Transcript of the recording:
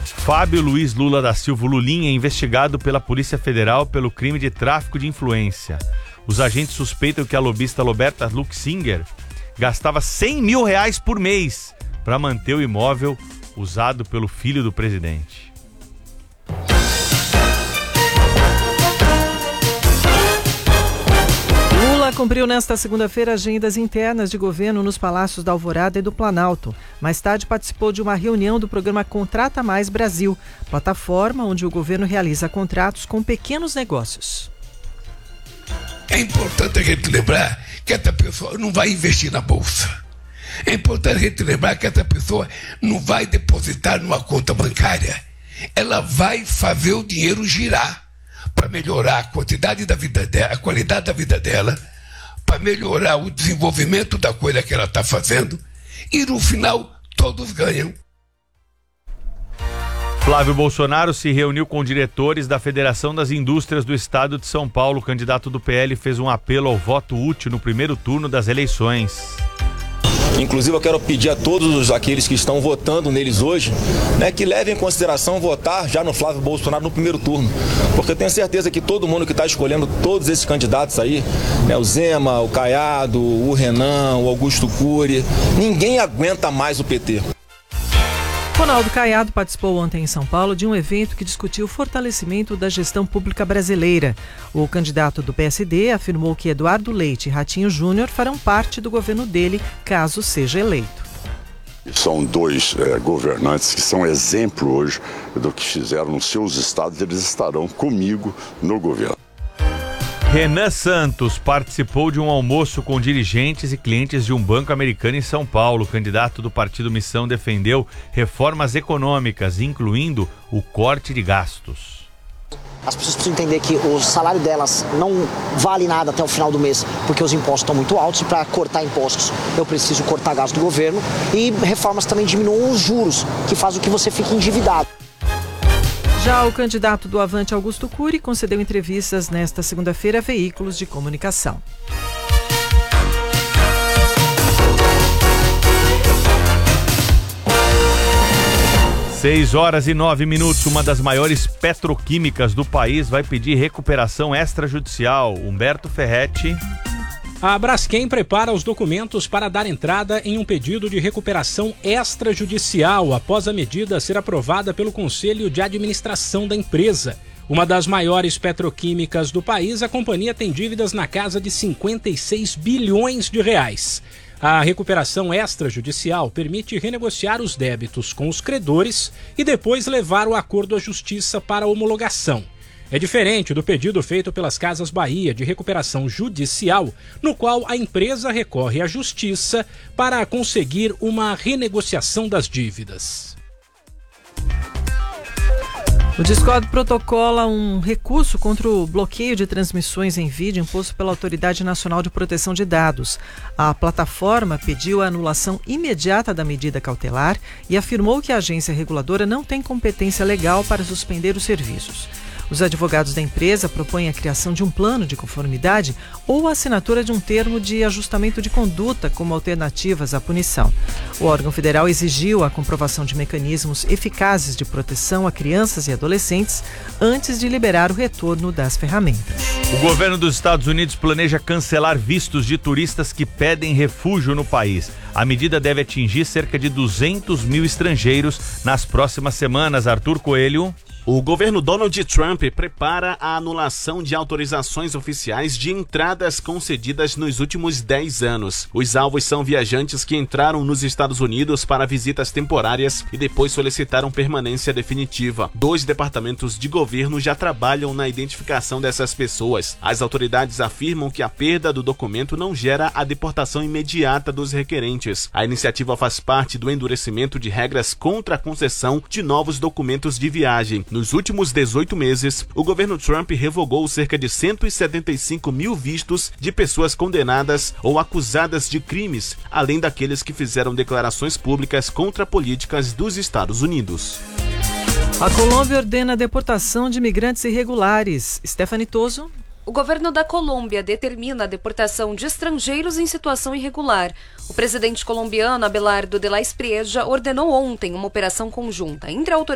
Fábio Luiz Lula da Silva Lulinha é investigado pela Polícia Federal pelo crime de tráfico de influência. Os agentes suspeitam que a lobista Roberta Luxinger gastava R$100 mil por mês para manter o imóvel usado pelo filho do presidente. Lula cumpriu nesta segunda-feira agendas internas de governo nos Palácios da Alvorada e do Planalto. Mais tarde participou de uma reunião do programa Contrata Mais Brasil, plataforma onde o governo realiza contratos com pequenos negócios. É importante a gente lembrar que essa pessoa não vai investir na bolsa. É importante a gente lembrar que essa pessoa não vai depositar numa conta bancária. Ela vai fazer o dinheiro girar para melhorar a quantidade da vida dela, a qualidade da vida dela, para melhorar o desenvolvimento da coisa que ela está fazendo, e no final todos ganham. Flávio Bolsonaro se reuniu com diretores da Federação das Indústrias do Estado de São Paulo. O candidato do PL fez um apelo ao voto útil no primeiro turno das eleições. Inclusive, eu quero pedir a todos aqueles que estão votando neles hoje, que levem em consideração votar já no Flávio Bolsonaro no primeiro turno. Porque eu tenho certeza que todo mundo que está escolhendo todos esses candidatos aí, o Zema, o Caiado, o Renan, o Augusto Cury, ninguém aguenta mais o PT. Ronaldo Caiado participou ontem em São Paulo de um evento que discutiu o fortalecimento da gestão pública brasileira. O candidato do PSD afirmou que Eduardo Leite e Ratinho Júnior farão parte do governo dele, caso seja eleito. São dois governantes que são exemplo hoje do que fizeram nos seus estados, eles estarão comigo no governo. Renan Santos participou de um almoço com dirigentes e clientes de um banco americano em São Paulo. O candidato do Partido Missão defendeu reformas econômicas, incluindo o corte de gastos. As pessoas precisam entender que o salário delas não vale nada até o final do mês, porque os impostos estão muito altos, e para cortar impostos eu preciso cortar gasto do governo, e reformas também diminuem os juros, que faz com que você fique endividado. Já o candidato do Avante, Augusto Cury, concedeu entrevistas nesta segunda-feira a veículos de comunicação. 6h09. Uma das maiores petroquímicas do país vai pedir recuperação extrajudicial. Humberto Ferretti. A Braskem prepara os documentos para dar entrada em um pedido de recuperação extrajudicial após a medida ser aprovada pelo Conselho de Administração da empresa. Uma das maiores petroquímicas do país, a companhia tem dívidas na casa de 56 bilhões de reais. A recuperação extrajudicial permite renegociar os débitos com os credores e depois levar o acordo à justiça para homologação. É diferente do pedido feito pelas Casas Bahia de recuperação judicial, no qual a empresa recorre à justiça para conseguir uma renegociação das dívidas. O Discord protocola um recurso contra o bloqueio de transmissões em vídeo imposto pela Autoridade Nacional de Proteção de Dados. A plataforma pediu a anulação imediata da medida cautelar e afirmou que a agência reguladora não tem competência legal para suspender os serviços. Os advogados da empresa propõem a criação de um plano de conformidade ou a assinatura de um termo de ajustamento de conduta como alternativas à punição. O órgão federal exigiu a comprovação de mecanismos eficazes de proteção a crianças e adolescentes antes de liberar o retorno das ferramentas. O governo dos Estados Unidos planeja cancelar vistos de turistas que pedem refúgio no país. A medida deve atingir cerca de 200 mil estrangeiros nas próximas semanas. Arthur Coelho. O governo Donald Trump prepara a anulação de autorizações oficiais de entradas concedidas nos últimos 10 anos. Os alvos são viajantes que entraram nos Estados Unidos para visitas temporárias e depois solicitaram permanência definitiva. 2 departamentos de governo já trabalham na identificação dessas pessoas. As autoridades afirmam que a perda do documento não gera a deportação imediata dos requerentes. A iniciativa faz parte do endurecimento de regras contra a concessão de novos documentos de viagem. Nos últimos 18 meses, o governo Trump revogou cerca de 175 mil vistos de pessoas condenadas ou acusadas de crimes, além daqueles que fizeram declarações públicas contra políticas dos Estados Unidos. A Colômbia ordena a deportação de imigrantes irregulares. Stephanie Toso. O governo da Colômbia determina a deportação de estrangeiros em situação irregular. O presidente colombiano Abelardo de la Espriella ordenou ontem uma operação conjunta entre a